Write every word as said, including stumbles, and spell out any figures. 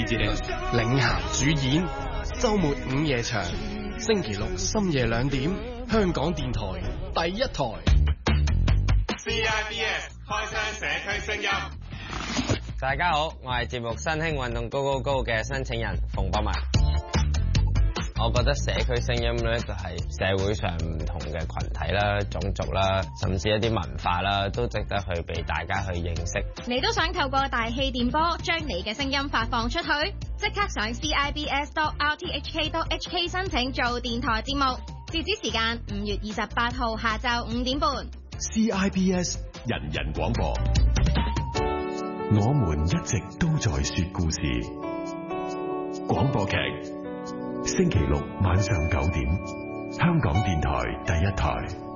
姐姐領銜主演，周末午夜場，星期六深夜兩點，香港電台第一台。 C I B S 開箱社區聲音。 大家好，我係節目新興運動高高高嘅申請人馮博文。我覺得社區聲音咧就係社會上唔同嘅群體啦、種族啦，甚至一啲文化啦，都值得去俾大家去認識。 你都想透過大氣電波將你嘅聲音發放出去？即刻上 C I B S dot R T H K dot H K 申請做電台節目，截止時間五月二十八號下晝五點半。 C I B S 人人廣播，我們一直都在說故事。廣播劇。星期六晚上九點，香港電台第一台。